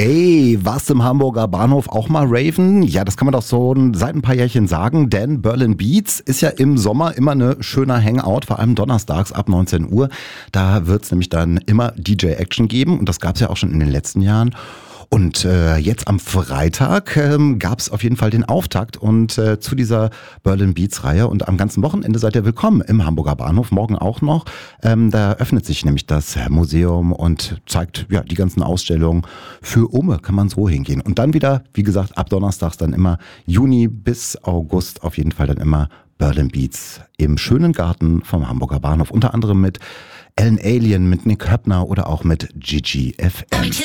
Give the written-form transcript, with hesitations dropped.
Ey, warst du im Hamburger Bahnhof auch mal raven? Ja, das kann man doch so seit ein paar Jährchen sagen, denn Berlin Beats ist ja im Sommer immer eine schöner Hangout, vor allem donnerstags ab 19 Uhr. Da wird's nämlich dann immer DJ-Action geben und das gab's ja auch schon in den letzten Jahren. Und jetzt am Freitag gab es auf jeden Fall den Auftakt und zu dieser Berlin Beats Reihe und am ganzen Wochenende seid ihr willkommen im Hamburger Bahnhof, morgen auch noch. Da öffnet sich nämlich das Museum und zeigt ja die ganzen Ausstellungen. Für Umme kann man so hingehen. Und dann wieder, wie gesagt, ab Donnerstags dann immer Juni bis August auf jeden Fall dann immer Berlin Beats im schönen Garten vom Hamburger Bahnhof. Unter anderem mit Ellen Alien, mit Nick Höppner oder auch mit Gigi FM.